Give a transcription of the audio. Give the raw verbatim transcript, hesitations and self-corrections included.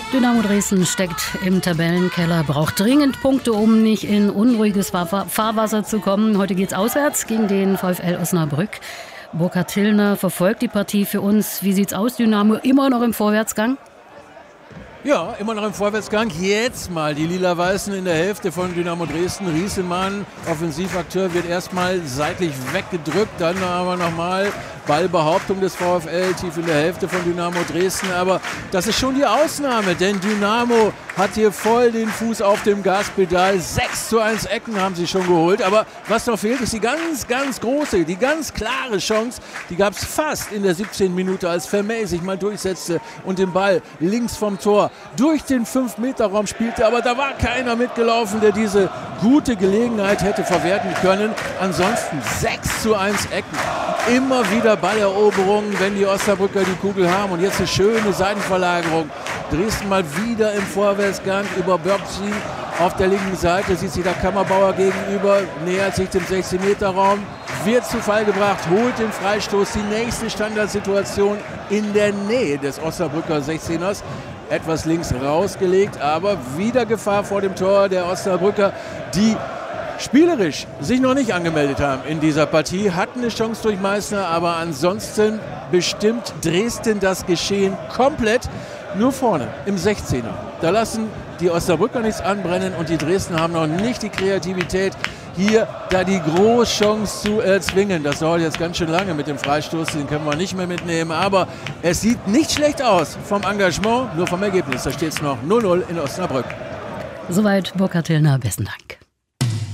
Dynamo Dresden steckt im Tabellenkeller, braucht dringend Punkte, um nicht in unruhiges Fahr- Fahrwasser zu kommen. Heute geht's auswärts gegen den VfL Osnabrück. Burkhard Tillner verfolgt die Partie für uns. Wie sieht's aus, Dynamo? Immer noch im Vorwärtsgang? Ja, immer noch im Vorwärtsgang. Jetzt mal die Lila-Weißen in der Hälfte von Dynamo Dresden. Riesemann, Offensivakteur, wird erstmal seitlich weggedrückt. Dann aber nochmal Ballbehauptung des VfL tief in der Hälfte von Dynamo Dresden. Aber das ist schon die Ausnahme, denn Dynamo hat hier voll den Fuß auf dem Gaspedal. sechs zu eins Ecken haben sie schon geholt. Aber was noch fehlt, ist die ganz, ganz große, die ganz klare Chance. Die gab es fast in der siebzehnten Minute, als Vermey sich mal durchsetzte und den Ball links vom Tor durch den fünf Meter Raum spielte. Aber da war keiner mitgelaufen, der diese gute Gelegenheit hätte verwerten können. Ansonsten sechs zu eins Ecken. Immer wieder Balleroberungen, wenn die Osnabrücker die Kugel haben. Und jetzt eine schöne Seitenverlagerung. Dresden mal wieder im Vorwärtsgang, überbirgt sie auf der linken Seite, sieht sich der Kammerbauer gegenüber, nähert sich dem sechzehn Meter Raum, wird zu Fall gebracht, holt den Freistoß, die nächste Standardsituation in der Nähe des Osnabrücker sechzehners. Etwas links rausgelegt, aber wieder Gefahr vor dem Tor der Osnabrücker, die spielerisch sich noch nicht angemeldet haben in dieser Partie, hatten eine Chance durch Meißner, aber ansonsten bestimmt Dresden das Geschehen komplett. Nur vorne im sechzehner. Da lassen die Osnabrücker nichts anbrennen und die Dresden haben noch nicht die Kreativität, hier da die Großchance zu erzwingen. Das dauert jetzt ganz schön lange mit dem Freistoß, den können wir nicht mehr mitnehmen. Aber es sieht nicht schlecht aus vom Engagement, nur vom Ergebnis. Da steht es noch null null in Osnabrück. Soweit Burkhard Tillner, besten Dank.